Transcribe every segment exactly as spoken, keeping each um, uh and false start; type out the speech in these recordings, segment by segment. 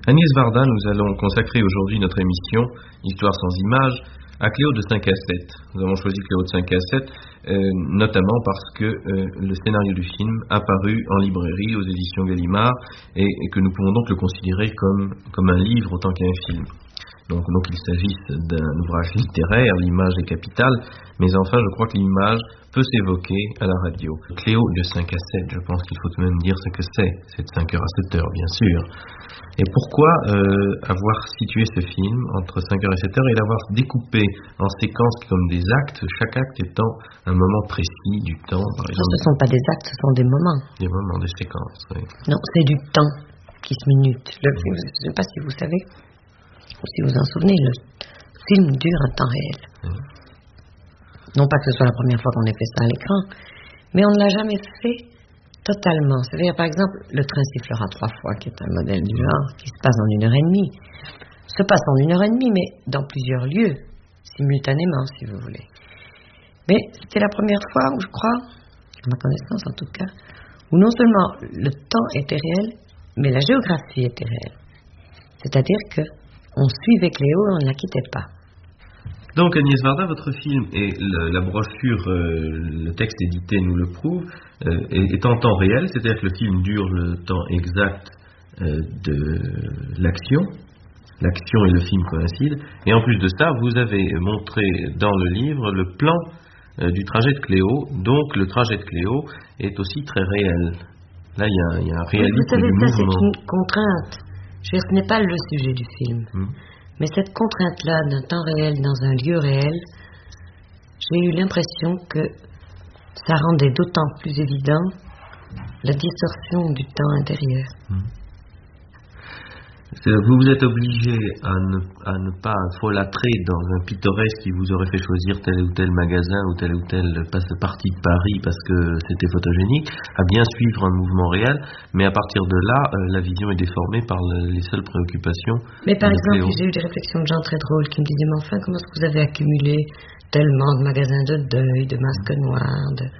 Agnès Varda, nous allons consacrer aujourd'hui notre émission Histoire sans images à Cléo de cinq à sept. Nous avons choisi Cléo de cinq à sept euh, notamment parce que euh, le scénario du film a paru en librairie aux éditions Gallimard et, et que nous pouvons donc le considérer comme, comme un livre autant qu'un film. Donc, donc il s'agisse d'un ouvrage littéraire, l'image est capitale, mais enfin je crois que l'image peut s'évoquer à la radio. Cléo de cinq à sept, je pense qu'il faut tout de même dire ce que c'est. C'est de cinq heures à sept heures, bien sûr. Et pourquoi euh, avoir situé ce film entre cinq heures et sept heures et l'avoir découpé en séquences comme des actes, chaque acte étant un moment précis du temps, par exemple. Ce ne sont pas des actes, ce sont des moments. Des moments, des séquences, oui. Non, c'est du temps qui se minute. Le film, je ne sais pas si vous savez, ou si vous en souvenez, le film dure un temps réel. Mmh. Non pas que ce soit la première fois qu'on ait fait ça à l'écran, mais on ne l'a jamais fait totalement. C'est-à-dire, par exemple, Le train sifflera trois fois, qui est un modèle du genre, qui se passe en une heure et demie. Se passe en une heure et demie, mais dans plusieurs lieux, simultanément, si vous voulez. Mais c'était la première fois où, je crois, à ma connaissance en tout cas, où non seulement le temps était réel, mais la géographie était réelle. C'est-à-dire que on suivait Cléo et on ne la quittait pas. Donc Agnès Varda, votre film et le, la brochure, euh, le texte édité nous le prouve, euh, est, est en temps réel, c'est-à-dire que le film dure le temps exact euh, de l'action. L'action et le film coïncident. Et en plus de ça, vous avez montré dans le livre le plan euh, du trajet de Cléo. Donc le trajet de Cléo est aussi très réel. Là, il y a, il y a un réalisme vous savez, du ça, mouvement. C'est une contrainte. Je veux dire, ce n'est pas le sujet du film. Hum. Mais cette contrainte-là d'un temps réel dans un lieu réel, j'ai eu l'impression que ça rendait d'autant plus évident la distorsion du temps intérieur. Hum. Vous vous êtes obligé à ne, à ne pas folâtrer dans un pittoresque qui vous aurait fait choisir tel ou tel magasin ou telle ou telle partie de Paris parce que c'était photogénique, à bien suivre un mouvement réel, mais à partir de là, euh, la vision est déformée par le, les seules préoccupations. Mais par de exemple, Cléo. j'ai eu des réflexions de gens très drôles qui me disaient, mais enfin, comment est-ce que vous avez accumulé tellement de magasins de deuil, de masques noirs de...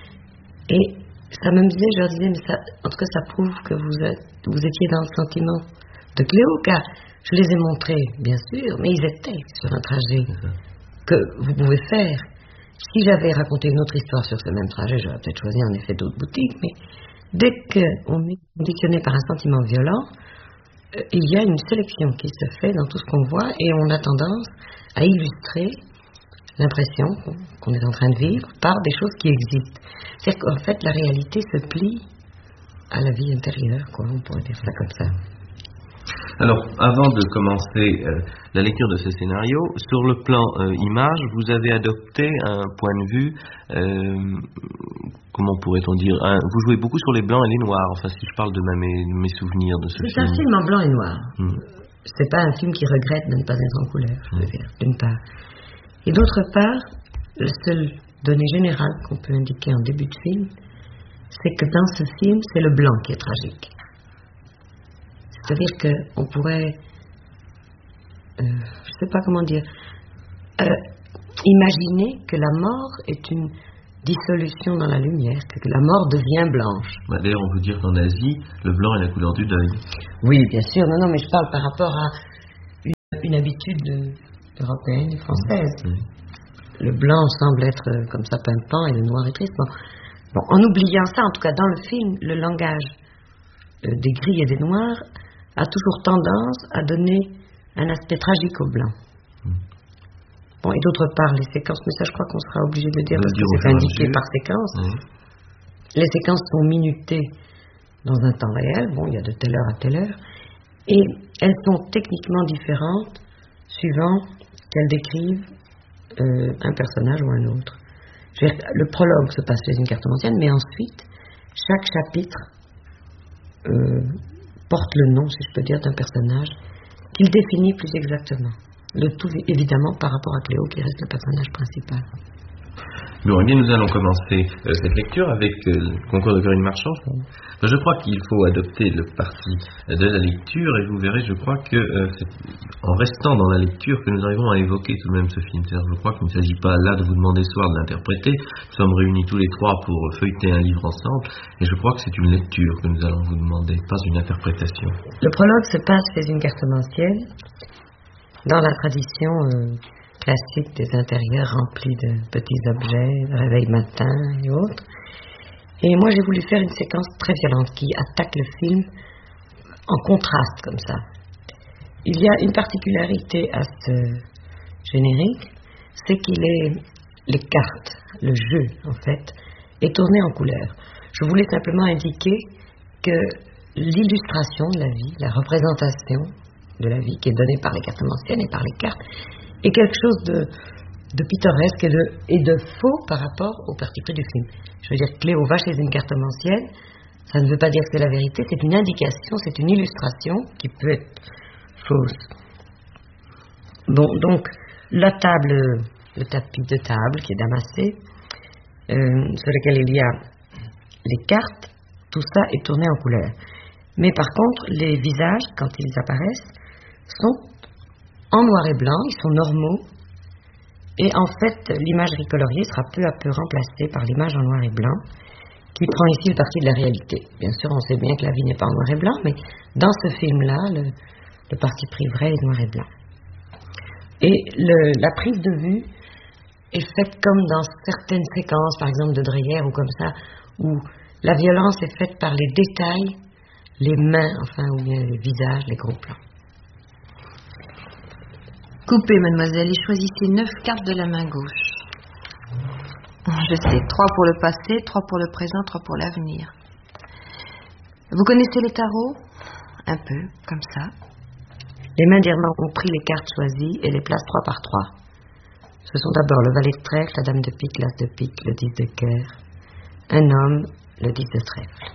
Et ça m'amusait, je leur disais, mais ça, en tout cas, ça prouve que vous, êtes, vous étiez dans le sentiment de Cléo, car je les ai montrés, bien sûr, mais ils étaient sur un trajet que vous pouvez faire. Si j'avais raconté une autre histoire sur ce même trajet, j'aurais peut-être choisi en effet d'autres boutiques, mais dès qu'on est conditionné par un sentiment violent, euh, il y a une sélection qui se fait dans tout ce qu'on voit et on a tendance à illustrer l'impression qu'on est en train de vivre par des choses qui existent. C'est-à-dire qu'en fait, la réalité se plie à la vie intérieure, quoi, on pourrait dire ça comme ça. Alors, avant de commencer euh, la lecture de ce scénario, sur le plan euh, image, vous avez adopté un point de vue, euh, comment pourrait-on dire, un, vous jouez beaucoup sur les blancs et les noirs, enfin si je parle de ma, mes, mes souvenirs de ce C'est film. C'est un film en blanc et noir. Hmm. C'est pas un film qui regrette de ne pas être en couleur, je veux dire, d'une part. Et d'autre part, la seule donnée générale qu'on peut indiquer en début de film, c'est que dans ce film, c'est le blanc qui est tragique. C'est-à-dire qu'on pourrait, euh, je ne sais pas comment dire, euh, imaginer que la mort est une dissolution dans la lumière, que la mort devient blanche. Bah, d'ailleurs, on peut dire qu'en Asie, le blanc est la couleur du deuil. Oui, bien sûr, non, non, mais je parle par rapport à une, une habitude européenne et française. Oui. Le blanc semble être comme ça pimpant et le noir est triste. Bon. Bon, en oubliant ça, en tout cas dans le film, le langage euh, des gris et des noirs a toujours tendance à donner un aspect tragique au blanc. Mmh. Bon, et d'autre part, les séquences, mais ça je crois qu'on sera obligé de le dire de parce dire que c'est indiqué par séquence. Mmh. Les séquences sont minutées dans un temps réel, bon, il y a de telle heure à telle heure, et elles sont techniquement différentes suivant qu'elles décrivent euh, un personnage ou un autre. Je veux dire, le prologue se passe chez une cartomancienne, mais ensuite, chaque chapitre euh, porte le nom, si je peux dire, d'un personnage qu'il définit plus exactement. Le tout, évidemment, par rapport à Cléo, qui reste le personnage principal. Bon, eh bien, nous allons commencer euh, cette lecture avec euh, le concours de Corinne Marchand. Je, je crois qu'il faut adopter le parti de la lecture et vous verrez, je crois que euh, c'est en restant dans la lecture que nous arrivons à évoquer tout de même ce film. C'est-à-dire, je crois qu'il ne s'agit pas là de vous demander ce soir de l'interpréter. Nous sommes réunis tous les trois pour feuilleter un livre ensemble et je crois que c'est une lecture que nous allons vous demander, pas une interprétation. Le prologue se passe chez une cartomancienne dans la tradition euh, classique des intérieurs remplis de petits objets, de réveil matin et autres. Et moi, j'ai voulu faire une séquence très violente qui attaque le film en contraste comme ça. Il y a une particularité à ce générique, c'est qu'il est, les cartes, le jeu en fait, est tourné en couleur. Je voulais simplement indiquer que l'illustration de la vie, la représentation de la vie qui est donnée par les cartomanciennes et par les cartes, est quelque chose de, de pittoresque et de, et de faux par rapport au parti pris du film. Je veux dire, Cléo va chez une cartomancienne, ça ne veut pas dire que c'est la vérité, c'est une indication, c'est une illustration qui peut être fausse. Bon, donc, la table, le tapis de table qui est damassé, euh, sur lequel il y a les cartes, tout ça est tourné en couleur. Mais par contre, les visages, quand ils apparaissent, sont en noir et blanc, ils sont normaux, et en fait, l'imagerie coloriée sera peu à peu remplacée par l'image en noir et blanc, qui prend ici le parti de la réalité. Bien sûr, on sait bien que la vie n'est pas en noir et blanc, mais dans ce film-là, le, le parti pris vrai est noir et blanc. Et le, la prise de vue est faite comme dans certaines séquences, par exemple de Dreyer ou comme ça, où la violence est faite par les détails, les mains, enfin, ou bien les visages, les gros plans. Coupez, mademoiselle, et choisissez neuf cartes de la main gauche. Je sais, trois pour le passé, trois pour le présent, trois pour l'avenir. Vous connaissez les tarots? Un peu, comme ça. Les mains d'Irma ont pris les cartes choisies et les placent trois par trois. Ce sont d'abord le valet de trèfle, la dame de pique, l'as de pique, le dix de cœur, un homme, le dix de trèfle.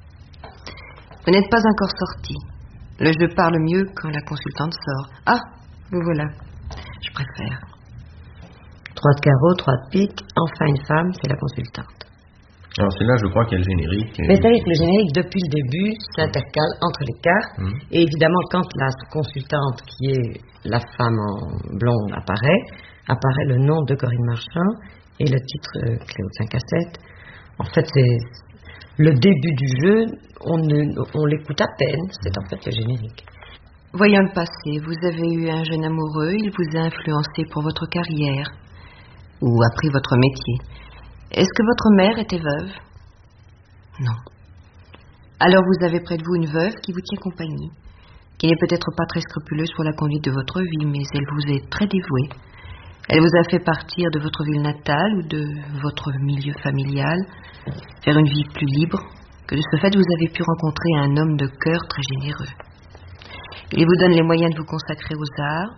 Vous n'êtes pas encore sorti. Le jeu parle mieux quand la consultante sort. Ah, vous voilà. Je préfère. Trois de carreau, trois de pique, enfin une femme, c'est la consultante. Alors c'est là, je crois qu'il y a le générique. Mais c'est-à-dire que le générique, depuis le début, s'intercale entre les cartes. Mmh. Et évidemment, quand la consultante, qui est la femme en blonde, apparaît, apparaît le nom de Corinne Marchand et le titre euh, Cléo de cinq à sept. En fait, c'est le début du jeu, on, ne, on l'écoute à peine, c'est en fait le générique. Voyons le passé. Vous avez eu un jeune amoureux, il vous a influencé pour votre carrière ou appris votre métier. Est-ce que votre mère était veuve? Non. Alors vous avez près de vous une veuve qui vous tient compagnie, qui n'est peut-être pas très scrupuleuse pour la conduite de votre vie, mais elle vous est très dévouée. Elle vous a fait partir de votre ville natale ou de votre milieu familial, vers une vie plus libre, que de ce fait vous avez pu rencontrer un homme de cœur très généreux. Il vous donne les moyens de vous consacrer aux arts.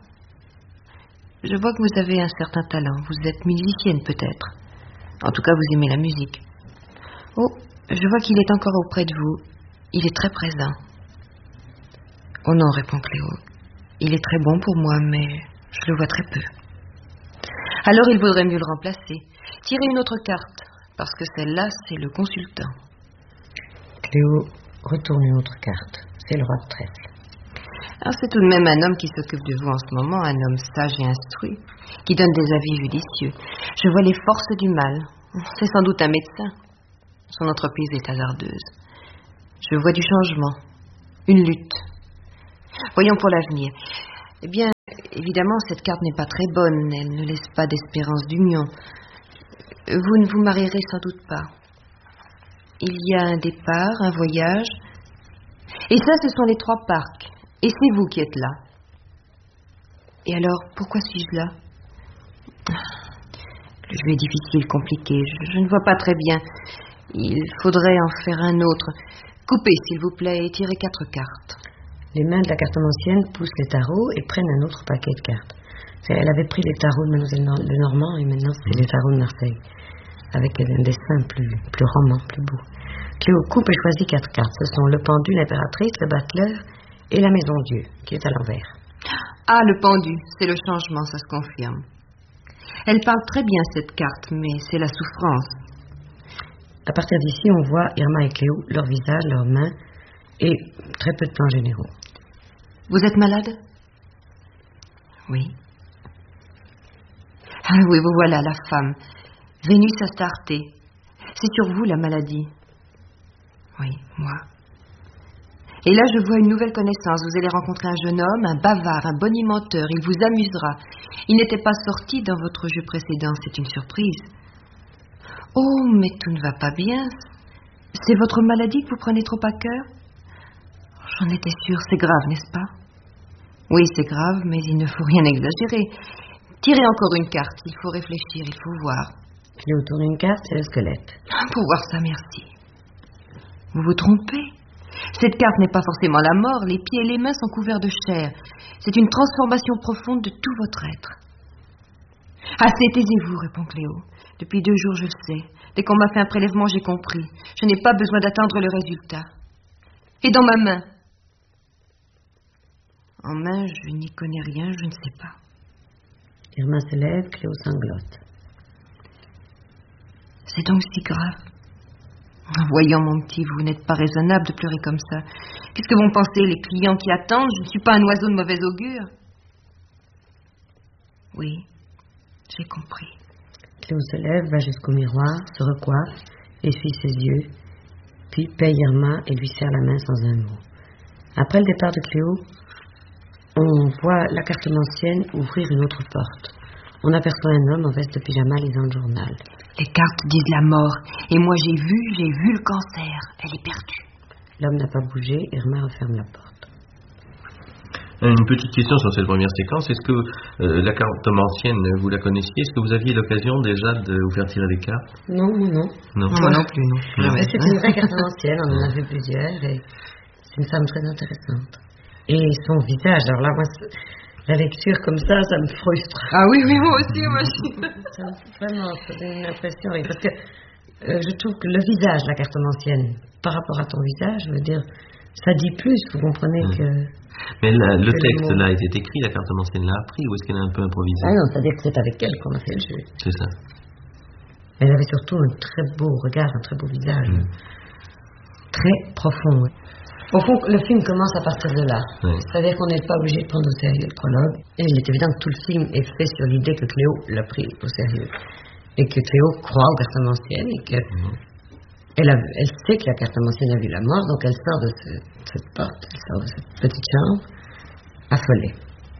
Je vois que vous avez un certain talent. Vous êtes musicienne peut-être. En tout cas, vous aimez la musique. Oh, je vois qu'il est encore auprès de vous. Il est très présent. Oh non, répond Cléo. Il est très bon pour moi, mais je le vois très peu. Alors il vaudrait mieux le remplacer. Tirez une autre carte, parce que celle-là, c'est le consultant. Cléo retourne une autre carte. C'est le roi de trèfle. Alors c'est tout de même un homme qui s'occupe de vous en ce moment, un homme sage et instruit, qui donne des avis judicieux. Je vois les forces du mal. C'est sans doute un médecin. Son entreprise est hasardeuse. Je vois du changement, une lutte. Voyons pour l'avenir. Eh bien, évidemment, cette carte n'est pas très bonne. Elle ne laisse pas d'espérance d'union. Vous ne vous marierez sans doute pas. Il y a un départ, un voyage. Et ça, ce sont les trois parcs. Et c'est vous qui êtes là. Et alors, pourquoi suis-je là? Le jeu est difficile, compliqué. Je, je ne vois pas très bien. Il faudrait en faire un autre. Coupez, s'il vous plaît, et tirez quatre cartes. Les mains de la cartomancienne poussent les tarots et prennent un autre paquet de cartes. Elle avait pris les tarots de Mademoiselle Lenormand et maintenant c'est les tarots de Marseille, avec un dessin plus, plus roman, plus beau. Cléo coupe et choisit quatre cartes. Ce sont le pendu, l'impératrice, le battleur et la maison-dieu, qui est à l'envers. Ah, le pendu, c'est le changement, ça se confirme. Elle parle très bien, cette carte, mais c'est la souffrance. À partir d'ici, on voit Irma et Cléo, leur visage, leurs mains, et très peu de plans généraux. Vous êtes malade? Oui. Ah oui, vous voilà, la femme. Vénus Astarté. C'est sur vous, la maladie. Oui, moi. Et là, je vois une nouvelle connaissance. Vous allez rencontrer un jeune homme, un bavard, un bonimenteur. Il vous amusera. Il n'était pas sorti dans votre jeu précédent. C'est une surprise. Oh, mais tout ne va pas bien. C'est votre maladie que vous prenez trop à cœur? J'en étais sûre. C'est grave, n'est-ce pas? Oui, c'est grave, mais il ne faut rien exagérer. Tirez encore une carte. Il faut réfléchir, il faut voir. Cléo tourne une carte, c'est le squelette. Pour voir ça, merci. Vous vous trompez. Cette carte n'est pas forcément la mort. Les pieds et les mains sont couverts de chair. C'est une transformation profonde de tout votre être. Assez, taisez-vous, répond Cléo. Depuis deux jours, je le sais. Dès qu'on m'a fait un prélèvement, j'ai compris. Je n'ai pas besoin d'attendre le résultat. Et dans ma main? En main, je n'y connais rien, je ne sais pas. Irma se lève, Cléo sanglote. C'est donc si grave. Voyons, mon petit, vous n'êtes pas raisonnable de pleurer comme ça. Qu'est-ce que vont penser les clients qui attendent? Je ne suis pas un oiseau de mauvais augure. Oui, j'ai compris. Cléo se lève, va jusqu'au miroir, se recoiffe, essuie ses yeux, puis paye Irma et lui serre la main sans un mot. Après le départ de Cléo, on voit la cartomancienne ouvrir une autre porte. On aperçoit un homme en veste de pyjama lisant le journal. Les cartes disent la mort. Et moi, j'ai vu, j'ai vu le cancer. Elle est perdue. L'homme n'a pas bougé. Irma referme la porte. Une petite question sur cette première séquence. Est-ce que euh, la cartomancienne, vous la connaissiez? Est-ce que vous aviez l'occasion déjà de vous faire tirer des cartes? Non, non, non. Non, moi non plus, non. non. C'est une vraie cartomancienne. On en a vu plusieurs. Et c'est une femme très intéressante. Et son visage, alors là, moi, la lecture comme ça, ça me frustre. Ah oui, oui, moi aussi, moi aussi. Ça me fait vraiment, ça donne une impression. Oui, parce que euh, je trouve que le visage, la cartomancienne, par rapport à ton visage, je veux dire, ça dit plus, vous comprenez mmh. que... Mais la, le que texte, là, était écrit, la cartomancienne l'a appris, ou est-ce qu'elle a un peu improvisé? Ah non, c'est-à-dire que c'est avec elle qu'on a fait le jeu. C'est ça. Elle avait surtout un très beau regard, un très beau visage. Mmh. Très profond, oui. Au fond, le film commence à partir de là. Oui. C'est-à-dire qu'on n'est pas obligé de prendre au sérieux le prologue. Et il est évident que tout le film est fait sur l'idée que Cléo l'a pris au sérieux. Et que Cléo croit aux cartomanciennes et que mmh. elle, a, elle sait que la cartomancienne a vu la mort, donc elle sort de, ce, de cette porte, elle sort de cette petite chambre, affolée.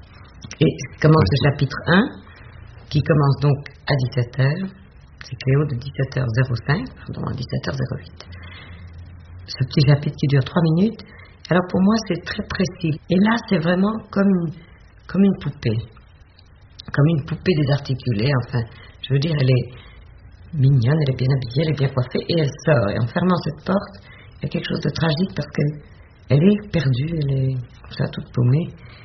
Et commence oui. le chapitre un, qui commence donc à dix-sept heures. C'est Cléo de dix-sept heures zéro cinq, pardon, à dix-sept heures zéro huit. Ce petit chapitre qui dure trois minutes. Alors pour moi, c'est très précis. Et là, c'est vraiment comme une, comme une poupée. Comme une poupée désarticulée. Enfin, je veux dire, elle est mignonne, elle est bien habillée, elle est bien coiffée, et elle sort. Et en fermant cette porte, il y a quelque chose de tragique parce qu'elle elle est perdue, elle est comme ça, toute paumée.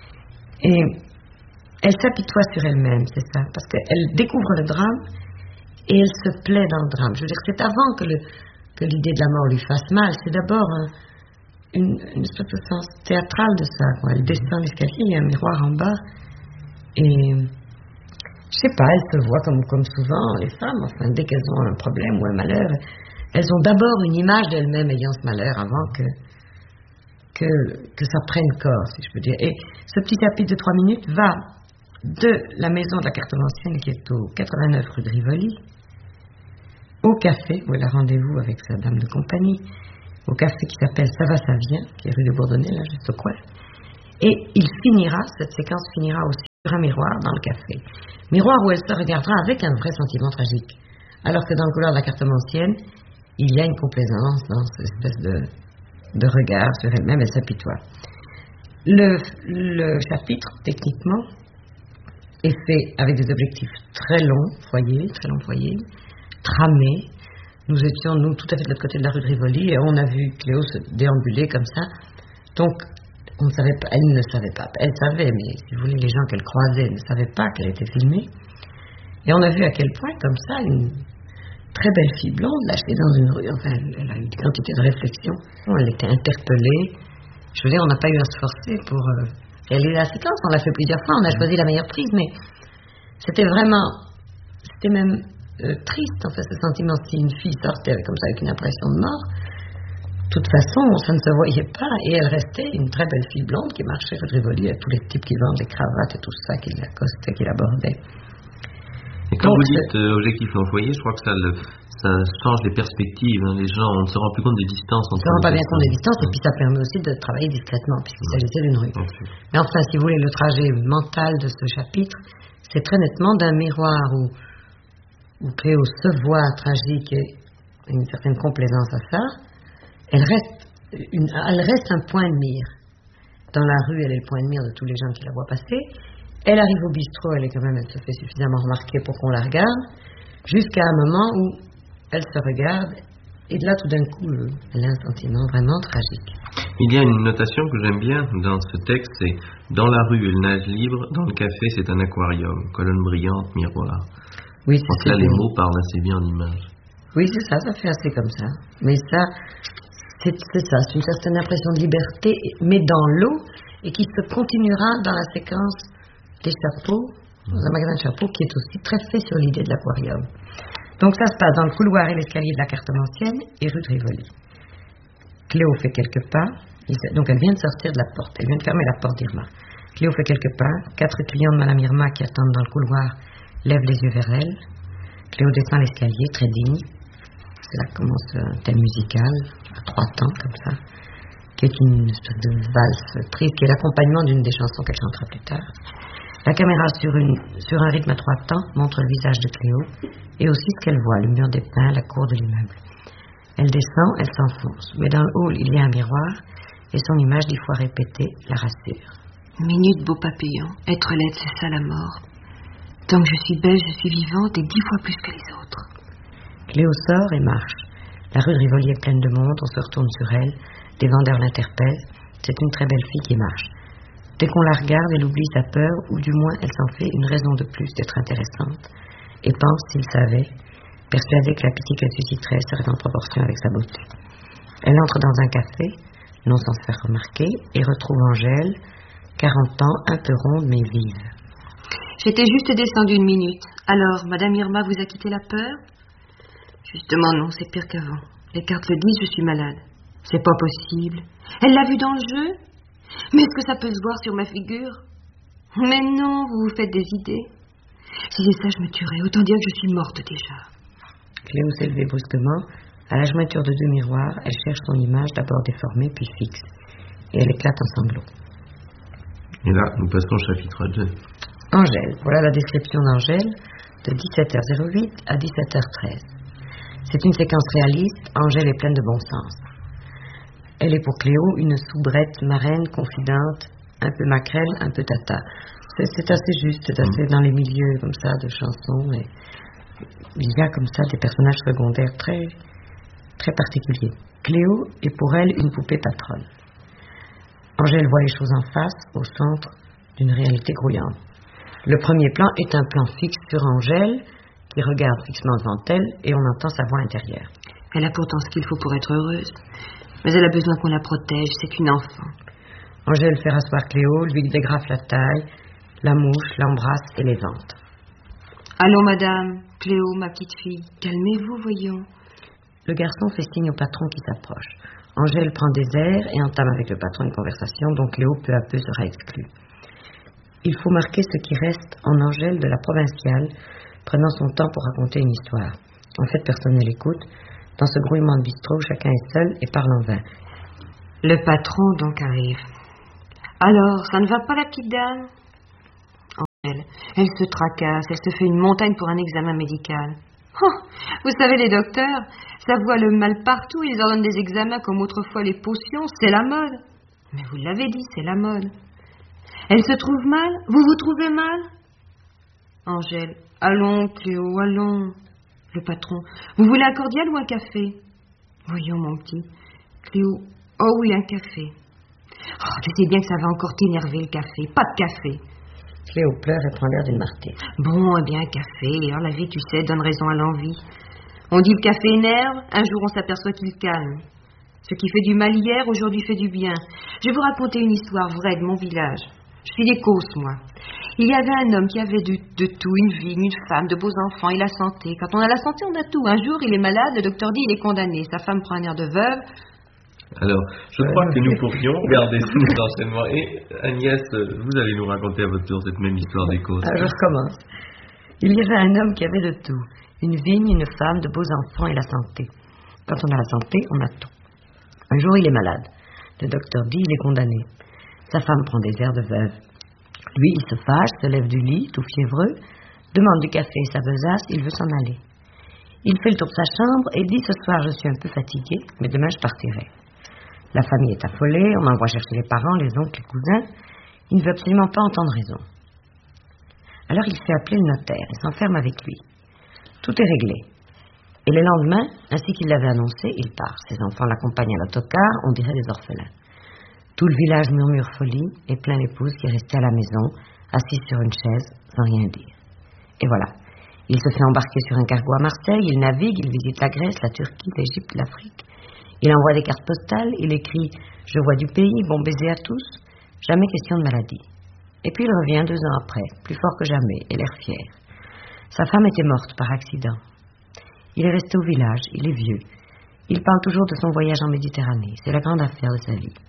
Et elle s'apitoie sur elle-même, c'est ça. Parce qu'elle découvre le drame et elle se plaît dans le drame. Je veux dire, c'est avant que le... que l'idée de la mort lui fasse mal, c'est d'abord un, une, une espèce de sens théâtral de ça, quoi. Elle descend l'escalier, il y a un miroir en bas, et je sais pas, elle se voit comme, comme souvent les femmes, enfin, dès qu'elles ont un problème ou un malheur, elles ont d'abord une image d'elles-mêmes ayant ce malheur avant que, que, que ça prenne corps, si je peux dire. Et ce petit chapitre de trois minutes va de la maison de la cartomancienne qui est au quatre-vingt-neuf rue de Rivoli, au café, où elle a rendez-vous avec sa dame de compagnie, au café qui s'appelle Ça va, ça vient, qui est rue de Bourdonnais, là, juste au coin. Et il finira, cette séquence finira aussi sur un miroir dans le café. Miroir où elle se regardera avec un vrai sentiment tragique. Alors que dans le couloir de la cartomancienne, il y a une complaisance dans cette espèce de, de regard sur elle-même, elle s'apitoie. Le, le chapitre, techniquement, est fait avec des objectifs très longs, foyers, très longs foyers, tramés. Nous étions, nous, tout à fait de l'autre côté de la rue de Rivoli, et on a vu Cléo se déambuler comme ça. Donc, on ne savait pas, elle ne savait pas. Elle savait, mais si vous voulez, les gens qu'elle croisait ne savaient pas qu'elle était filmée. Et on a vu à quel point, comme ça, une très belle fille blonde lâchée dans une rue, enfin, elle, elle a eu une quantité de réflexion. Elle était interpellée. Je veux dire, on n'a pas eu à se forcer pour euh, réaliser la séquence. On l'a fait plusieurs fois, on a choisi la meilleure prise, mais c'était vraiment c'était même euh, triste, en fait, ce sentiment. Si une fille sortait avec, comme ça avec une impression de mort, de toute façon, ça ne se voyait pas, et elle restait une très belle fille blonde qui marchait rue de Rivoli avec tous les types qui vendent les cravates et tout ça, qui l'accostaient, qui l'abordaient. Et quand Donc, vous dites euh, objectif employé, je crois que ça, le, ça change les perspectives. Hein. Les gens, on ne se rend plus compte des distances. On ne se rend pas bien compte des distances, et puis ça permet aussi de travailler discrètement, puisqu'il s'agissait d'une rue. Okay. Mais enfin, si vous voulez, le trajet mental de ce chapitre, c'est très nettement d'un miroir où, où Cléo se voit tragique et une certaine complaisance à ça. Elle reste, une, elle reste un point de mire. Dans la rue, elle est le point de mire de tous les gens qui la voient passer. Elle arrive au bistrot, elle est quand même, elle se fait suffisamment remarquer pour qu'on la regarde, jusqu'à un moment où elle se regarde, et de là, tout d'un coup, elle a un sentiment vraiment tragique. Il y a une notation que j'aime bien dans ce texte, c'est « Dans la rue, elle nage libre, dans le café, c'est un aquarium, colonne brillante, miroir ». Oui, c'est ça. Là, les mots parlent assez bien en image. Oui, c'est ça, ça fait assez comme ça. Mais ça, c'est, c'est ça, c'est une certaine impression de liberté, mais dans l'eau, et qui se continuera dans la séquence des chapeaux, dans un magasin de chapeaux, qui est aussi très fait sur l'idée de l'aquarium. Donc ça se passe dans le couloir et l'escalier de la Cartomancienne et rue de Rivoli. Cléo fait quelques pas, donc elle vient de sortir de la porte, elle vient de fermer la porte d'Irma. Cléo fait quelques pas, quatre clients de Madame Irma qui attendent dans le couloir lèvent les yeux vers elle. Cléo descend l'escalier, très digne. C'est là que commence un thème musical, à trois temps, comme ça, qui est une espèce de valse triste, qui est l'accompagnement d'une des chansons qu'elle chantera plus tard. La caméra, sur, une, sur un rythme à trois temps, montre le visage de Cléo et aussi ce qu'elle voit, le mur des pins, la cour de l'immeuble. Elle descend, elle s'enfonce. Mais dans le hall, il y a un miroir et son image, dix fois répétée, la rassure. Minute, beau papillon. Être laide, c'est ça la mort. Tant que je suis belle, je suis vivante et dix fois plus que les autres. Cléo sort et marche. La rue de Rivoli est pleine de monde, on se retourne sur elle. Des vendeurs l'interpellent. C'est une très belle fille qui marche. Dès qu'on la regarde, elle oublie sa peur, ou du moins elle s'en fait une raison de plus d'être intéressante, et pense, s'il savait, persuadée que la pitié qu'elle susciterait serait en proportion avec sa beauté. Elle entre dans un café, non sans se faire remarquer, et retrouve Angèle, quarante ans, un peu ronde mais vive. J'étais juste descendue une minute. Alors, Madame Irma vous a quitté la peur? Justement non, c'est pire qu'avant. Les cartes le disent, je suis malade. C'est pas possible. Elle l'a vu dans le jeu? Mais est-ce que ça peut se voir sur ma figure? Mais non, vous vous faites des idées. Si c'est ça, je me tuerais. Autant dire que je suis morte déjà. Cléo s'est levée brusquement. À la jointure de deux miroirs, elle cherche son image, d'abord déformée, puis fixe. Et elle éclate en sanglots. Et là, nous passons au chapitre deux. Angèle. Voilà la description d'Angèle de dix-sept heures huit à dix-sept heures treize. C'est une séquence réaliste. Angèle est pleine de bon sens. Elle est pour Cléo une soubrette marraine, confidente, un peu maquerelle, un peu tata. C'est, c'est assez juste, c'est assez dans les milieux comme ça de chansons. Et il y a comme ça des personnages secondaires très, très particuliers. Cléo est pour elle une poupée patronne. Angèle voit les choses en face, au centre d'une réalité grouillante. Le premier plan est un plan fixe sur Angèle, qui regarde fixement devant elle, et on entend sa voix intérieure. Elle a pourtant ce qu'il faut pour être heureuse. Mais elle a besoin qu'on la protège, c'est une enfant. Angèle fait rasseoir Cléo, lui dégrafe la taille, la mouche, l'embrasse et les vente. Allô, madame, Cléo, ma petite fille, calmez-vous, voyons. Le garçon fait signe au patron qui s'approche. Angèle prend des airs et entame avec le patron une conversation dont Cléo peu à peu sera exclue. Il faut marquer ce qui reste en Angèle de la provinciale, prenant son temps pour raconter une histoire. En fait, personne ne l'écoute. Dans ce grouillement de bistrot, chacun est seul et parle en vain. Le patron donc arrive. Alors, ça ne va pas la petite dame? Angèle, elle se tracasse, elle se fait une montagne pour un examen médical. Oh, vous savez, les docteurs, ça voit le mal partout, ils ordonnent des examens comme autrefois les potions, c'est la mode. Mais vous l'avez dit, c'est la mode. Elle se trouve mal? Vous vous trouvez mal? Angèle, allons, Cléo, allons. Le patron, vous voulez un cordial ou un café? Voyons, mon petit. Cléo, oh oui, un café. Oh, je sais bien que ça va encore t'énerver, le café. Pas de café. Cléo pleure et prend l'air d'une martyre. Bon, eh bien, un café. Alors, la vie, tu sais, donne raison à l'envie. On dit le café énerve, un jour on s'aperçoit qu'il calme. Ce qui fait du mal hier, aujourd'hui fait du bien. Je vais vous raconter une histoire vraie de mon village. Je suis d'Écosse, moi. Il y avait un homme qui avait de, de tout, une vigne, une femme, de beaux enfants et la santé. Quand on a la santé, on a tout. Un jour, il est malade, le docteur dit il est condamné. Sa femme prend un air de veuve. Alors, je crois que nous pourrions garder tous les enseignements. Et Agnès, vous allez nous raconter à votre tour cette même histoire des causes. Alors, je recommence. Il y avait un homme qui avait de tout. Une vigne, une femme, de beaux enfants et la santé. Quand on a la santé, on a tout. Un jour, il est malade. Le docteur dit il est condamné. Sa femme prend des airs de veuve. Lui, il se fâche, se lève du lit, tout fiévreux, demande du café et sa besace, il veut s'en aller. Il fait le tour de sa chambre et dit « Ce soir, je suis un peu fatigué, mais demain, je partirai. » La famille est affolée, on envoie chercher les parents, les oncles, les cousins. Il ne veut absolument pas entendre raison. Alors, il fait appeler le notaire et s'enferme avec lui. Tout est réglé. Et le lendemain, ainsi qu'il l'avait annoncé, il part. Ses enfants l'accompagnent à l'autocar, on dirait des orphelins. Tout le village murmure folie et plaint l'épouse qui est restée à la maison, assise sur une chaise, sans rien dire. Et voilà. Il se fait embarquer sur un cargo à Marseille, il navigue, il visite la Grèce, la Turquie, l'Égypte, l'Afrique. Il envoie des cartes postales, il écrit « Je vois du pays, bon baiser à tous », jamais question de maladie. Et puis il revient deux ans après, plus fort que jamais, et l'air fier. Sa femme était morte par accident. Il est resté au village, il est vieux. Il parle toujours de son voyage en Méditerranée, c'est la grande affaire de sa vie.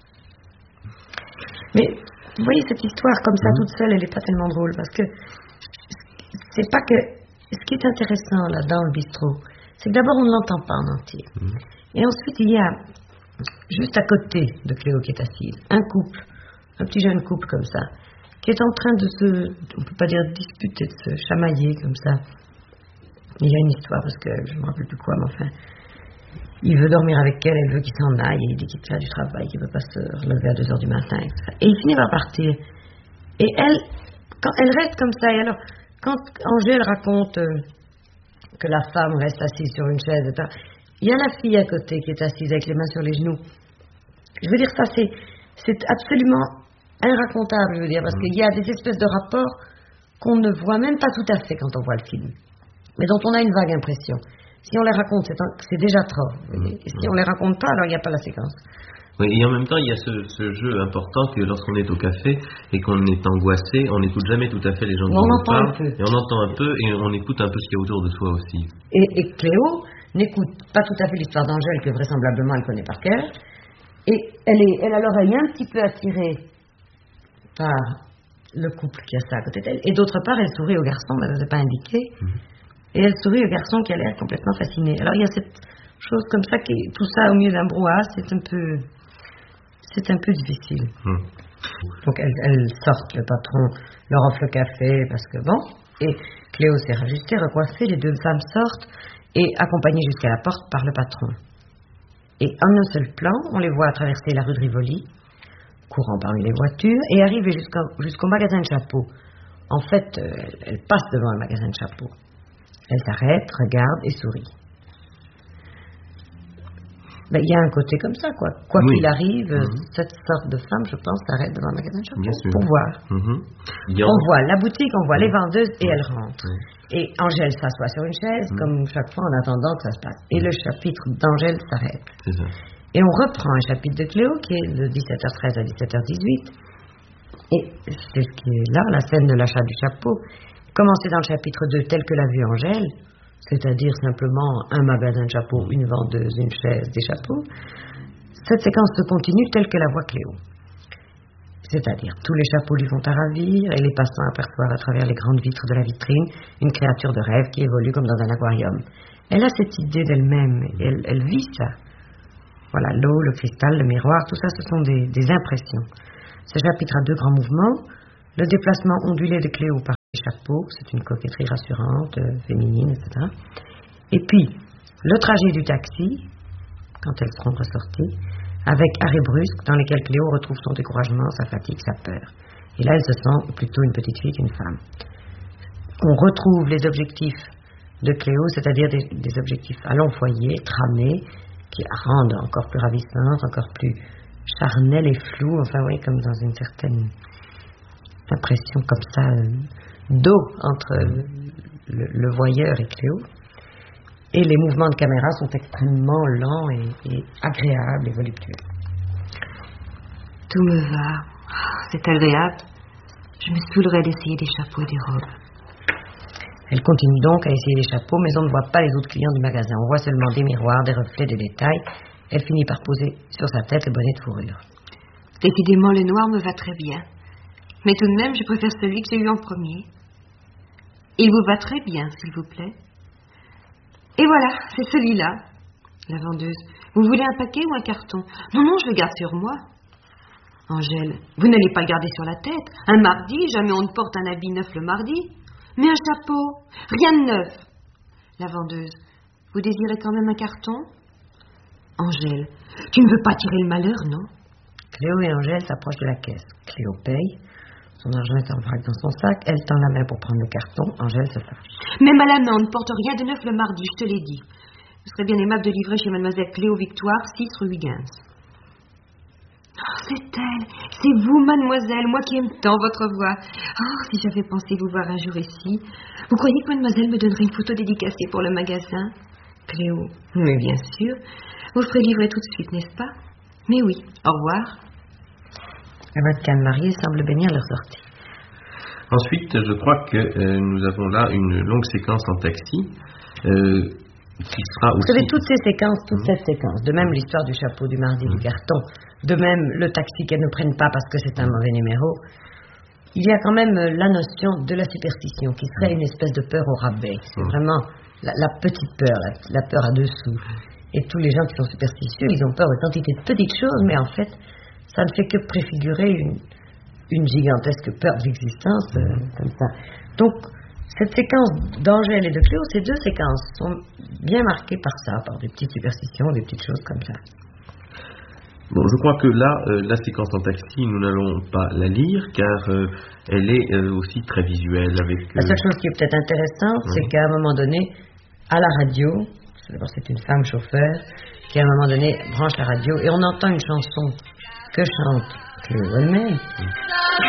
Mais, vous voyez, cette histoire comme ça, toute seule, elle n'est pas tellement drôle, parce que c'est pas que... Ce qui est intéressant, là, dans le bistrot, c'est que d'abord, on ne l'entend pas en entier. Mmh. Et ensuite, il y a, juste à côté de Cléo qui est assise, un couple, un petit jeune couple comme ça, qui est en train de se, on ne peut pas dire disputer, de se chamailler comme ça. Il y a une histoire, parce que je ne me rappelle plus quoi, mais enfin... Il veut dormir avec elle, elle veut qu'il s'en aille, et il dit qu'il fait du travail, qu'il ne peut pas se relever à deux heures du matin, et cetera. Et il finit par partir. Et elle, quand elle reste comme ça, et alors, quand Angèle raconte euh, que la femme reste assise sur une chaise, et cetera, il y a la fille à côté qui est assise avec les mains sur les genoux. Je veux dire, ça, c'est, c'est absolument irracontable, je veux dire, parce qu'il y a des espèces de rapports qu'on ne voit même pas tout à fait quand on voit le film, mais dont on a une vague impression. Si on les raconte, c'est, un, c'est déjà trop. Mmh. Et si on les raconte pas, alors il n'y a pas la séquence. Oui, et en même temps, il y a ce, ce jeu important que lorsqu'on est au café et qu'on est angoissé, on n'écoute jamais tout à fait les gens qui nous parlent. Et on entend un peu et on écoute un peu ce qu'il y a autour de soi aussi. Et, et Cléo n'écoute pas tout à fait l'histoire d'Angèle, que vraisemblablement elle connaît par cœur. Et elle, est, elle a l'oreille un petit peu attirée par le couple qui a ça à côté d'elle. Et d'autre part, elle sourit au garçon, mais elle ne pas indiqué. Mmh. Et elle sourit au garçon qui a l'air complètement fasciné. Alors il y a cette chose comme ça, qui, tout ça au milieu d'un brouhaha, c'est un peu, c'est un peu difficile. Mmh. Donc elles, elles sortent, le patron leur offre le café, parce que bon, et Cléo s'est rajustée, recoiffée, les deux femmes sortent, et accompagnées jusqu'à la porte par le patron. Et en un seul plan, on les voit traverser la rue de Rivoli, courant parmi les voitures, et arriver jusqu'au, jusqu'au magasin de chapeaux. En fait, euh, elles passent devant le magasin de chapeaux. Elle s'arrête, regarde et sourit. Ben, il y a un côté comme ça, quoi. Quoi oui. qu'il arrive, mm-hmm. cette sorte de femme, je pense, s'arrête devant le magasin de chapeaux pour voir. Mm-hmm. On voit la boutique, on voit mm-hmm. les vendeuses et elle rentre. Mm-hmm. Et Angèle s'assoit sur une chaise, mm-hmm. comme chaque fois en attendant que ça se passe. Et mm-hmm. le chapitre d'Angèle s'arrête. C'est ça. Et on reprend un chapitre de Cléo qui est de dix-sept heures treize à dix-sept heures dix-huit. Et c'est ce qui est là, la scène de l'achat du chapeau. Commencer dans le chapitre deux tel que l'a vu Angèle, c'est-à-dire simplement un magasin de chapeaux, une vendeuse, une chaise, des chapeaux. Cette séquence se continue telle que la voit Cléo. C'est-à-dire, tous les chapeaux lui font à ravir et les passants aperçoivent à travers les grandes vitres de la vitrine une créature de rêve qui évolue comme dans un aquarium. Elle a cette idée d'elle-même, elle, elle vit ça. Voilà, l'eau, le cristal, le miroir, tout ça, ce sont des, des impressions. Ce chapitre a deux grands mouvements. Le déplacement ondulé de Cléo par les chapeaux, c'est une coquetterie rassurante, euh, féminine, et cetera. Et puis, le trajet du taxi, quand elles seront ressorties, avec arrêt brusque dans lesquels Cléo retrouve son découragement, sa fatigue, sa peur. Et là, elle se sent plutôt une petite fille qu'une femme. On retrouve les objectifs de Cléo, c'est-à-dire des, des objectifs à long foyer, tramés, qui la rendent encore plus ravissante, encore plus charnelle et floue, enfin oui, comme dans une certaine impression comme ça euh, d'eau entre euh, le, le voyeur et Cléo. Et les mouvements de caméra sont extrêmement lents et, et agréables et voluptueux. Tout me va. C'est agréable. Je me saoulerais d'essayer des chapeaux et des robes. Elle continue donc à essayer les chapeaux, mais on ne voit pas les autres clients du magasin. On voit seulement des miroirs, des reflets, des détails. Elle finit par poser sur sa tête le bonnet de fourrure. Décidément, le noir me va très bien. Mais tout de même, je préfère celui que j'ai eu en premier. Il vous va très bien, s'il vous plaît. Et voilà, c'est celui-là. La vendeuse. Vous voulez un paquet ou un carton? Non, non, je le garde sur moi. Angèle, vous n'allez pas le garder sur la tête. Un mardi, jamais on ne porte un habit neuf le mardi. Mais un chapeau, rien de neuf. La vendeuse. Vous désirez quand même un carton? Angèle, tu ne veux pas tirer le malheur, non? Cléo et Angèle s'approchent de la caisse. Cléo paye. Son argent est en vrac dans son sac. Elle tend la main pour prendre le carton. Angèle se fâche. Même à la main, on ne porte rien de neuf le mardi, je te l'ai dit. Ce serait bien aimable de livrer chez mademoiselle Cléo Victoire, six rue Huygens. Oh, c'est elle, c'est vous, mademoiselle, moi qui aime tant votre voix. Oh, si j'avais pensé vous voir un jour ici. Vous croyez que mademoiselle me donnerait une photo dédicacée pour le magasin? Cléo, mais bien sûr. Vous ferez livrer tout de suite, n'est-ce pas? Mais oui, au revoir. La mannequin mariée semble bénir leur sortie. Ensuite, je crois que euh, nous avons là une longue séquence en taxi euh, qui sera aussi... Vous savez, toutes ces séquences, toute mmh. cette séquence, de même l'histoire du chapeau, du mardi, mmh. du carton, de même le taxi qu'elles ne prennent pas parce que c'est un mauvais numéro, il y a quand même la notion de la superstition qui serait une espèce de peur au rabais. C'est mmh. vraiment la, la petite peur, la, la peur à dessous. Et tous les gens qui sont superstitieux, ils ont peur de quantité de petites choses, mais en fait, ça ne fait que préfigurer une, une gigantesque peur de l'existence, euh, comme ça. Donc, cette séquence d'Angèle et de Cléo, ces deux séquences sont bien marquées par ça, par des petites superstitions, des petites choses comme ça. Bon, je crois que là, euh, la séquence en taxi, nous n'allons pas la lire, car euh, elle est euh, aussi très visuelle. Avec, euh... La seule chose qui est peut-être intéressante, oui. c'est qu'à un moment donné, à la radio, d'abord c'est une femme chauffeur, qui à un moment donné branche la radio, et on entend une chanson que chante Cléo elle-même. Oui.